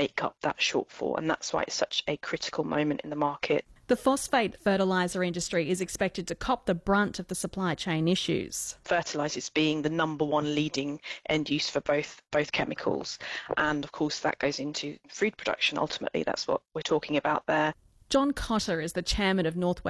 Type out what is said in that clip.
make up that shortfall, and that's why it's such a critical moment in the market. The phosphate fertiliser industry is expected to cop the brunt of the supply chain issues. Fertilisers being the number one leading end use for both chemicals, and of course that goes into food production ultimately. That's what we're talking about there. John Cotter is the chairman of North